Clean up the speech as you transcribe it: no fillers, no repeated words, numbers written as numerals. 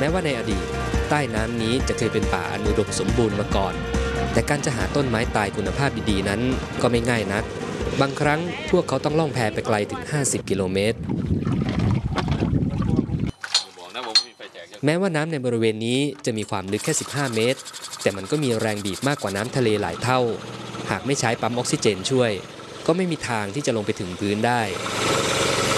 ม้ว่าในอดีตใต้น้ำนี้จะเคยเป็นป่าอันอุดมสมบูรณ์มาก่อนแต่การจะหาต้นไม้ตายคุณภาพดีๆนั้นก็ไม่ง่ายนักบางครั้งพวกเขาต้องล่องแพไปไกลถึง50กิโลเมตรแม้ว่าน้ำในบริเวณนี้จะมีความลึกแค่15เมตรแต่มันก็มีแรงบีบมากกว่าน้ำทะเลหลายเท่าหากไม่ใช้ปั๊มออกซิเจนช่วยก็ไม่มีทางที่จะลงไปถึงพื้นได้